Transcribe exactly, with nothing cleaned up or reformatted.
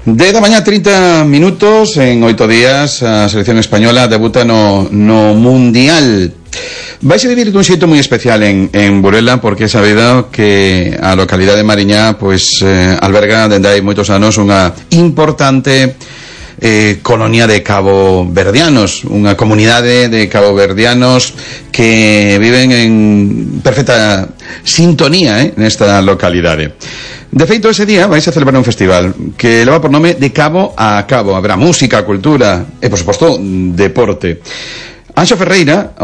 dez da mañá, trinta minutos. En oito días a selección española debuta no, no Mundial. Vais a vivir dun xeito moi especial en, en Burela, porque é sabido que a localidade de Mariñá pues, eh, alberga dende hai moitos anos unha importante eh, colonia de caboverdianos, unha comunidade de caboverdianos que viven en perfecta sintonía eh, nesta localidade. De feito, ese día vais a celebrar un festival que leva por nome De Cabo a Cabo. Habrá música, cultura e, por suposto, deporte. Anxo Ferreira,